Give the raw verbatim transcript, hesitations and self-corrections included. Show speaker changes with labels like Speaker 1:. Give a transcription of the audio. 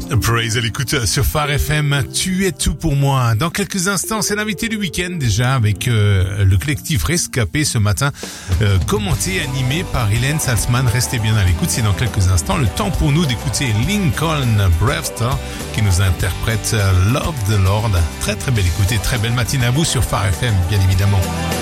Speaker 1: Praise à l'écoute sur Phare F M, tu es tout pour moi. Dans quelques instants, c'est l'invité du week-end déjà avec euh, le collectif Rescapé ce matin, euh, commenté et animé par Hélène Salzman. Restez bien à l'écoute, c'est dans quelques instants le temps pour nous d'écouter Lincoln Brewster qui nous interprète Love the Lord. Très très belle écoute et très belle matinée à vous sur Phare F M, bien évidemment.